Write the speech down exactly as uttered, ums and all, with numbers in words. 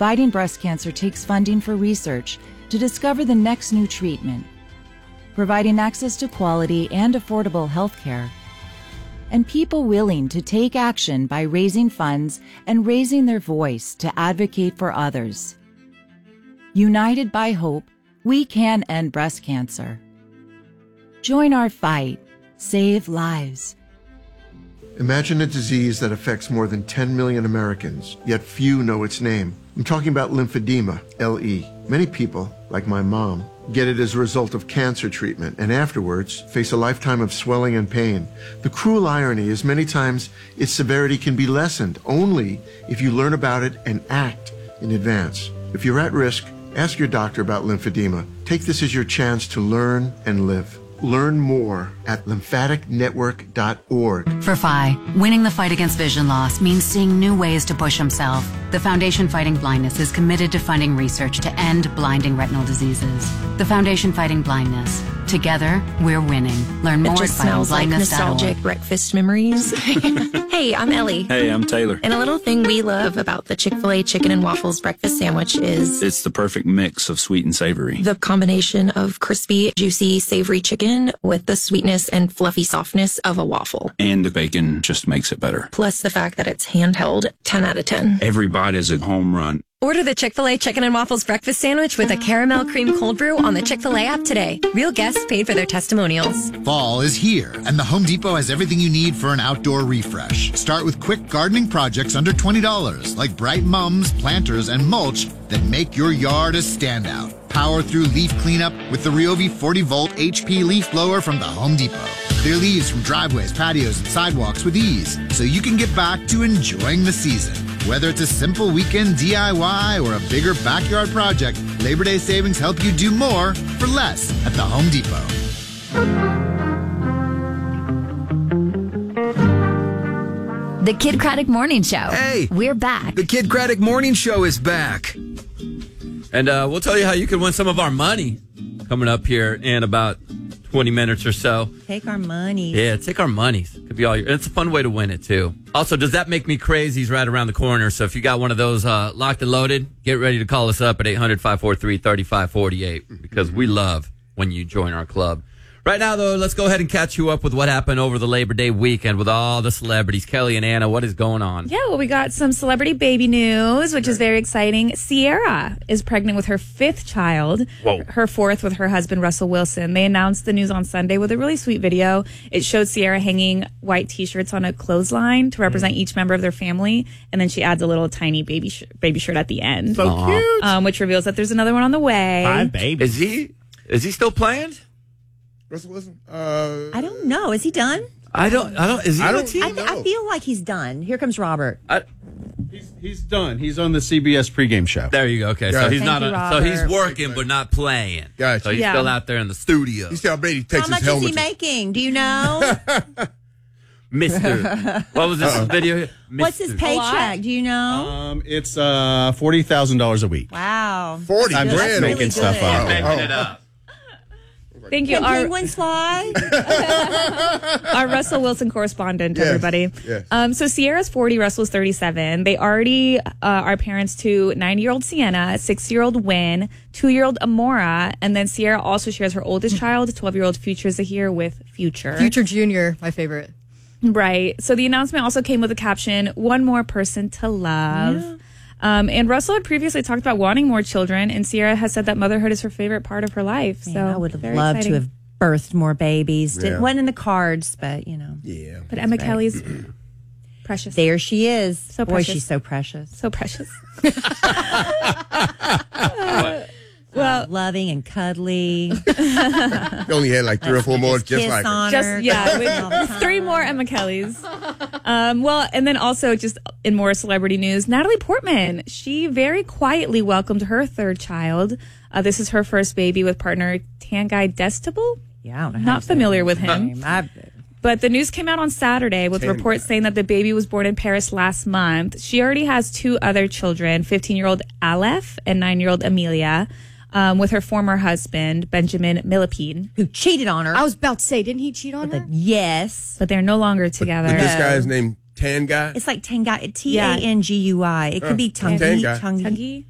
fighting breast cancer takes funding for research to discover the next new treatment, providing access to quality and affordable health care, and people willing to take action by raising funds and raising their voice to advocate for others. United by hope, we can end breast cancer. Join our fight. Save lives. Imagine a disease that affects more than ten million Americans, yet few know its name. I'm talking about lymphedema, L E. Many people, like my mom, get it as a result of cancer treatment and afterwards face a lifetime of swelling and pain. The cruel irony is many times its severity can be lessened only if you learn about it and act in advance. If you're at risk, ask your doctor about lymphedema. Take this as your chance to learn and live. Learn more at lymphatic network dot org. For F I, winning the fight against vision loss means seeing new ways to push himself. The Foundation Fighting Blindness is committed to funding research to end blinding retinal diseases. The Foundation Fighting Blindness. Together, we're winning. Learn more it at just smells like nostalgic org. breakfast memories. Hey, I'm Ellie. Hey, I'm Taylor. And a little thing we love about the Chick-fil-A chicken and waffles breakfast sandwich is it's the perfect mix of sweet and savory. The combination of crispy, juicy, savory chicken with the sweetness and fluffy softness of a waffle. And the bacon just makes it better. Plus the fact that it's handheld, ten out of ten. Every bite is a home run. Order the Chick-fil-A Chicken and Waffles Breakfast Sandwich with a caramel cream cold brew on the Chick-fil-A app today. Real guests paid for their testimonials. Fall is here, and the Home Depot has everything you need for an outdoor refresh. Start with quick gardening projects under twenty dollars, like bright mums, planters, and mulch that make your yard a standout. Power through leaf cleanup with the Ryobi forty volt H P leaf blower from the Home Depot. Clear leaves from driveways, patios, and sidewalks with ease, so you can get back to enjoying the season. Whether it's a simple weekend D I Y or a bigger backyard project, Labor Day savings help you do more for less at the Home Depot. The Kid Craddock Morning Show. Hey! We're back. The Kid Craddock Morning Show is back. And uh, we'll tell you how you can win some of our money coming up here in about twenty minutes or so. Take our money. Yeah, take our money. Could be all your, it's a fun way to win it, too. Also, Does That Make Me Crazy? He's right around the corner. So if you got one of those uh, locked and loaded, get ready to call us up at eight hundred, five four three, three five four eight because we love when you join our club. Right now, though, let's go ahead and catch you up with what happened over the Labor Day weekend with all the celebrities. Kelly and Anna, what is going on? Yeah, well, we got some celebrity baby news, which is very exciting. Ciara is pregnant with her fifth child, Whoa. her fourth with her husband, Russell Wilson. They announced the news on Sunday with a really sweet video. It showed Ciara hanging white T-shirts on a clothesline to represent each member of their family, and then she adds a little tiny baby sh- baby shirt at the end. So Aww. cute! Um, which reveals that there's another one on the way. Five babies. Is he, is he still playing? Russell Wilson? Uh, I don't know. Is he done? I don't. I don't. Is he I on don't the team? I, th- I feel like he's done. Here comes Robert. I, he's, he's done. He's on the C B S pregame show. there you go. Okay, so Gotcha. he's Thank not. you, A, so he's Robert. working, but not playing. Gotcha. So he's Yeah. still out there in the studio. You see how Brady takes How much his is he helmet. making? Do you know? Mister What was this Uh-oh. video here? What's his Mister paycheck? Do you know? Um, it's uh forty thousand dollars a week. Wow. Forty That's grand really making good. stuff up. Making Oh. it up. Thank you. Can Our, penguins fly? our Russell Wilson correspondent, Yes, everybody. yes. Um, so Ciara's forty, Russell's thirty-seven. They already uh, are parents to nine-year-old Sienna, six-year-old Wynn, two-year-old Amora, and then Ciara also shares her oldest child, twelve-year-old Future Zahir, with Future. Future Junior, my favorite. Right. So the announcement also came with a caption, "One more person to love." Yeah. Um, and Russell had previously talked about wanting more children, and Ciara has said that motherhood is her favorite part of her life. Man, so I would have very loved exciting. to have birthed more babies. Yeah. It wasn't in the cards, but, you know. Yeah. But Emma right. Kelly's precious. There she is. So Boy, precious. she's so precious. So precious. Well, loving and cuddly. You only had like three or four more just kiss like her. on Just her. yeah, all the with time. three more Emma Kellys. Um, well, and then also just in more celebrity news, Natalie Portman. She very quietly welcomed her third child. Uh, this is her first baby with partner Tanguy Destable. Yeah, I don't know how Not to say familiar his with him. name. I- But the news came out on Saturday with Tanguy. reports saying that the baby was born in Paris last month. She already has two other children, fifteen-year-old Aleph and nine-year-old Amelia, um, with her former husband, Benjamin Millipede. Who cheated on her. I was about to say, didn't he cheat on her? Yes. But they're no longer together. But this guy is named Tan Guy. It's like Tanguy, T A N G U I. It could be Tungi. Tanguy. Tungi. Tungi?